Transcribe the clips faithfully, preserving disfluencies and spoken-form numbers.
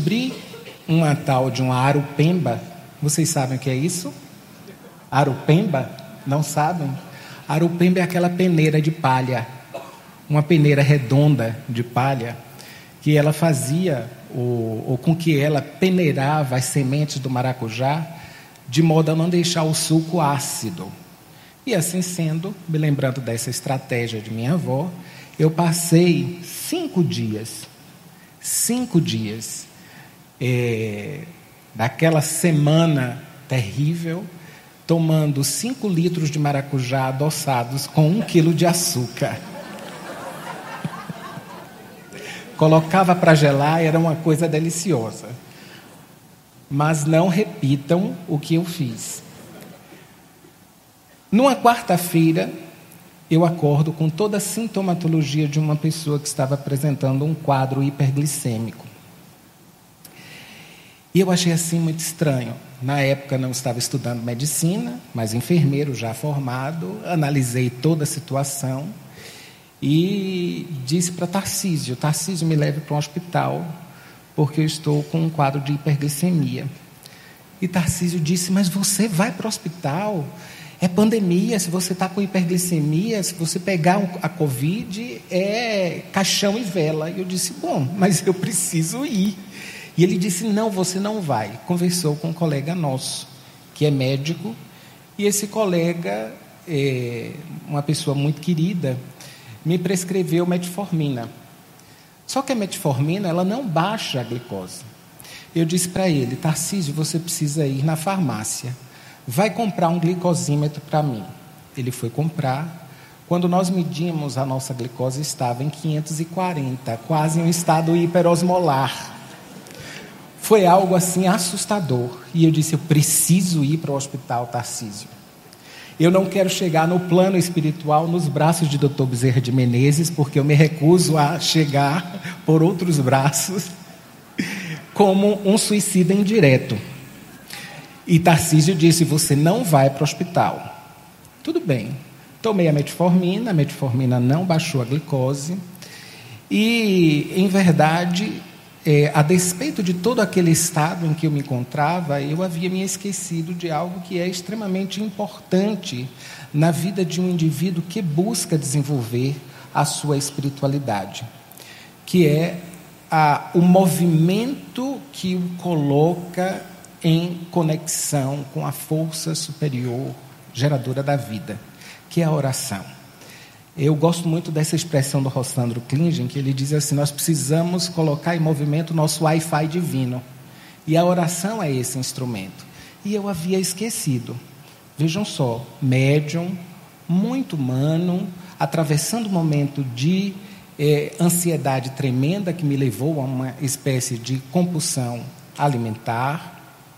descobri uma tal de uma arupemba. Vocês sabem o que é isso? Arupemba? Não sabem? Arupemba é aquela peneira de palha, uma peneira redonda de palha, que ela fazia, ou, ou com que ela peneirava as sementes do maracujá, de modo a não deixar o suco ácido. E assim sendo, me lembrando dessa estratégia de minha avó, eu passei cinco dias, cinco dias, é, daquela semana terrível, tomando cinco litros de maracujá adoçados com um quilo de açúcar. Colocava para gelar, era uma coisa deliciosa. Mas não repitam o que eu fiz. Numa quarta-feira, eu acordo com toda a sintomatologia de uma pessoa que estava apresentando um quadro hiperglicêmico. E eu achei assim muito estranho. Na época não estava estudando medicina, mas enfermeiro já formado, analisei toda a situação e disse para Tarcísio, Tarcísio, me leve para um hospital, porque eu estou com um quadro de hiperglicemia. E Tarcísio disse, mas você vai para o hospital? É pandemia, se você está com hiperglicemia, se você pegar a Covid, é caixão e vela. E eu disse, bom, mas eu preciso ir. E ele disse, não, você não vai. Conversou com um colega nosso, que é médico, e esse colega, é, uma pessoa muito querida, me prescreveu metformina. Só que a metformina, ela não baixa a glicose. Eu disse para ele, Tarcísio, você precisa ir na farmácia. Vai comprar um glicosímetro para mim. Ele foi comprar. Quando nós medimos, a nossa glicose estava em quinhentos e quarenta, quase em um estado hiperosmolar. Foi algo assim assustador. E eu disse, eu preciso ir para o hospital, Tarcísio. Eu não quero chegar no plano espiritual nos braços de doutor Bezerra de Menezes, porque eu me recuso a chegar por outros braços como um suicida indireto. E Tarcísio disse, você não vai para o hospital. Tudo bem. Tomei a metformina, a metformina não baixou a glicose. E, em verdade, é, a despeito de todo aquele estado em que eu me encontrava, eu havia me esquecido de algo que é extremamente importante na vida de um indivíduo que busca desenvolver a sua espiritualidade, que é a, o movimento que o coloca em conexão com a força superior geradora da vida, que é a oração. Eu gosto muito dessa expressão do Rossandro Klingen, que ele diz assim, nós precisamos colocar em movimento o nosso Wi-Fi divino. E a oração é esse instrumento. E eu havia esquecido. Vejam só, médium, muito humano, atravessando um momento de eh, ansiedade tremenda que me levou a uma espécie de compulsão alimentar,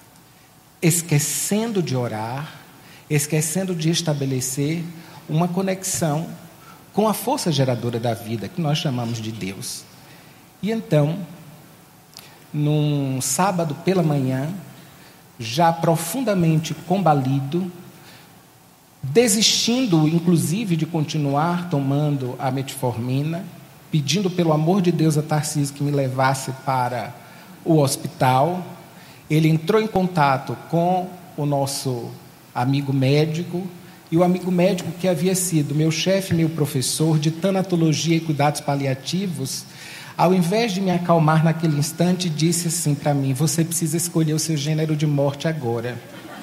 esquecendo de orar, esquecendo de estabelecer uma conexão com a força geradora da vida, que nós chamamos de Deus. E então, num sábado pela manhã, já profundamente combalido, desistindo, inclusive, de continuar tomando a metformina, pedindo pelo amor de Deus a Tarcísio que me levasse para o hospital. Ele entrou em contato com o nosso amigo médico, e o amigo médico que havia sido meu chefe, meu professor de tanatologia e cuidados paliativos, ao invés de me acalmar naquele instante, disse assim para mim, você precisa escolher o seu gênero de morte agora.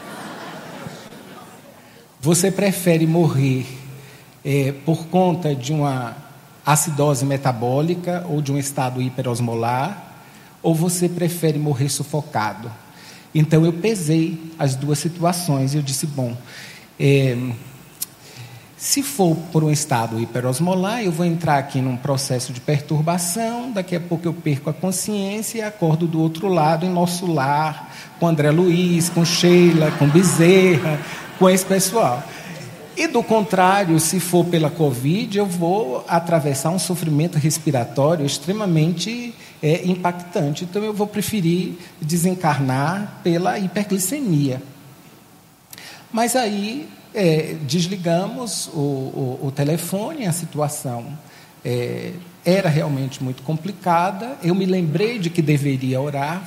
Você prefere morrer é, por conta de uma acidose metabólica ou de um estado hiperosmolar, ou você prefere morrer sufocado? Então eu pesei as duas situações e eu disse, bom, é, se for por um estado hiperosmolar, eu vou entrar aqui num processo de perturbação, daqui a pouco eu perco a consciência e acordo do outro lado, em nosso lar, com André Luiz, com Sheila, com Bezerra, com esse pessoal. E do contrário, se for pela Covid, eu vou atravessar um sofrimento respiratório extremamente é, impactante. Então eu vou preferir desencarnar pela hiperglicemia. Mas aí é, desligamos o, o, o telefone, a situação é, era realmente muito complicada. Eu me lembrei de que deveria orar,